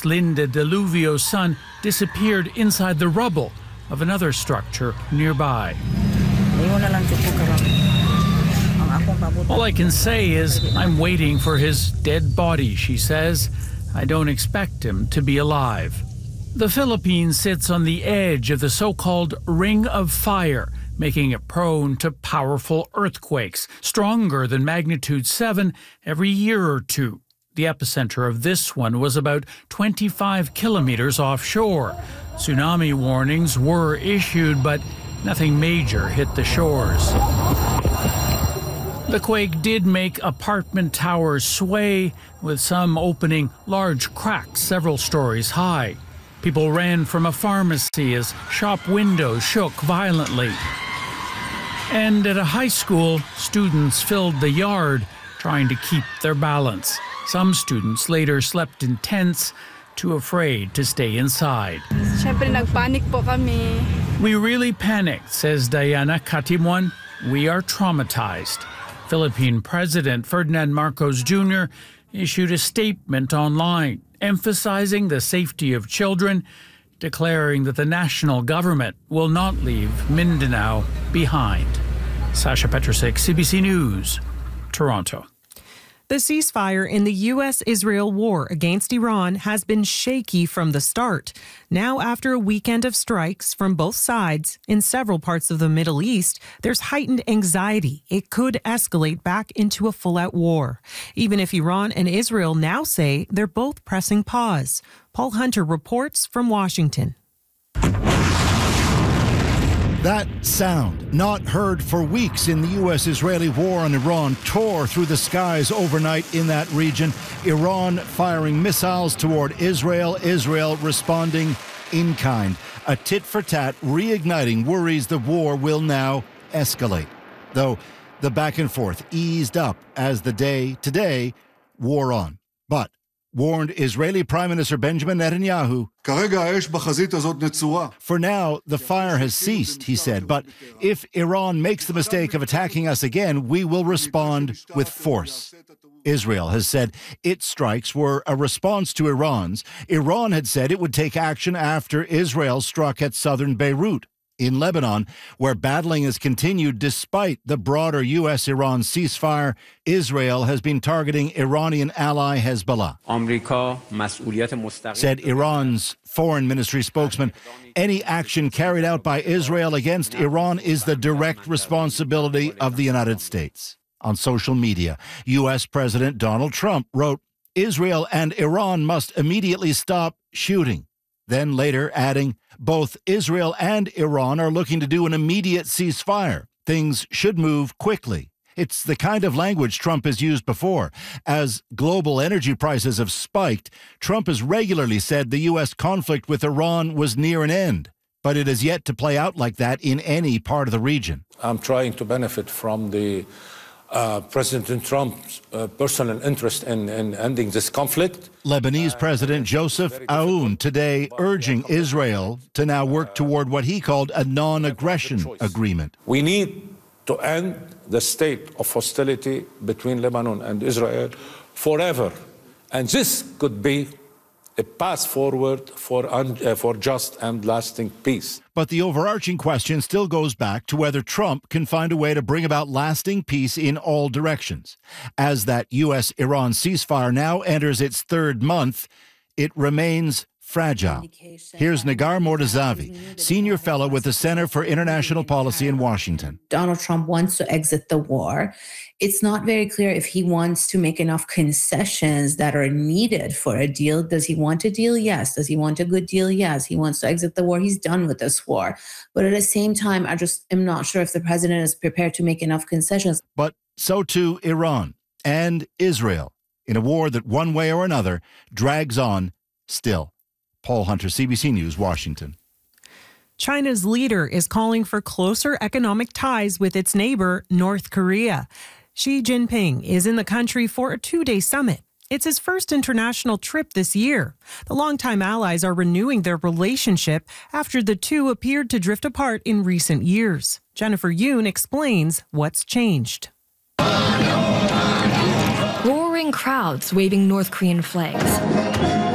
journalist Linda Deluvio's son disappeared inside the rubble of another structure nearby. All I can say is I'm waiting for his dead body, she says. I don't expect him to be alive. The Philippines sits on the edge of the so-called Ring of Fire, making it prone to powerful earthquakes, stronger than magnitude 7 every year or two. The epicenter of this one was about 25 kilometers offshore. Tsunami warnings were issued, but nothing major hit the shores. The quake did make apartment towers sway, with some opening large cracks several stories high. People ran from a pharmacy as shop windows shook violently. And at a high school, students filled the yard trying to keep their balance. Some students later slept in tents, too afraid to stay inside. Siyempre, nagpanic po kami. We really panicked, says Diana Katimuan. We are traumatized. Philippine President Ferdinand Marcos Jr. issued a statement online emphasizing the safety of children, declaring that the national government will not leave Mindanao behind. Sasha Petrusik, CBC News, Toronto. The ceasefire in the U.S.-Israel war against Iran has been shaky from the start. Now, after a weekend of strikes from both sides in several parts of the Middle East, there's heightened anxiety. It could escalate back into a full-out war, even if Iran and Israel now say they're both pressing pause. Paul Hunter reports from Washington. That sound, not heard for weeks in the U.S.-Israeli war on Iran, tore through the skies overnight in that region. Iran firing missiles toward Israel, Israel responding in kind. A tit-for-tat reigniting worries the war will now escalate. Though the back and forth eased up as the day today wore on. But warned Israeli Prime Minister Benjamin Netanyahu, for now, the fire has ceased, he said, but if Iran makes the mistake of attacking us again, we will respond with force. Israel has said its strikes were a response to Iran's. Iran had said it would take action after Israel struck at southern Beirut. In Lebanon, where battling has continued despite the broader U.S.-Iran ceasefire, Israel has been targeting Iranian ally Hezbollah. Said Iran's foreign ministry spokesman, any action carried out by Israel against Iran is the direct responsibility of the United States. On social media, U.S. President Donald Trump wrote, Israel and Iran must immediately stop shooting. Then later adding, both Israel and Iran are looking to do an immediate ceasefire. Things should move quickly. It's the kind of language Trump has used before. As global energy prices have spiked, Trump has regularly said the U.S. conflict with Iran was near an end. But it has yet to play out like that in any part of the region. I'm trying to benefit from the President Trump's personal interest in ending this conflict. Lebanese President Joseph Aoun today urging Israel to now work toward what he called a non-aggression agreement. We need to end the state of hostility between Lebanon and Israel forever. And this could be a path forward for just and lasting peace. But the overarching question still goes back to whether Trump can find a way to bring about lasting peace in all directions. As that U.S.-Iran ceasefire now enters its third month, it remains fragile. Here's Nagar Mortazavi, senior fellow with the Center for International Policy in Washington. Donald Trump wants to exit the war. It's not very clear if he wants to make enough concessions that are needed for a deal. Does he want a deal? Yes. Does he want a good deal? Yes. He wants to exit the war. He's done with this war. But at the same time, I just am not sure if the president is prepared to make enough concessions. But so too Iran and Israel in a war that one way or another drags on still. Paul Hunter, CBC News, Washington. China's leader is calling for closer economic ties with its neighbor, North Korea. Xi Jinping is in the country for a two-day summit. It's his first international trip this year. The longtime allies are renewing their relationship after the two appeared to drift apart in recent years. Jennifer Yoon explains what's changed. Roaring crowds waving North Korean flags.